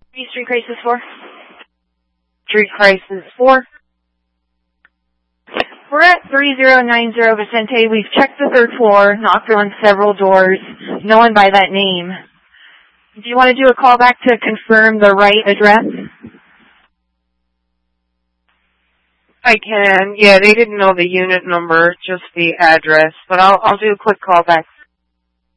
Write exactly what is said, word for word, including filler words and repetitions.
Street Crisis four. Street Crisis four. We're at three zero nine zero Vicente. We've checked the third floor, knocked on several doors. No one by that name. Do you want to do a call back to confirm the right address? I can. Yeah, they didn't know the unit number, just the address. But I'll I'll do a quick call back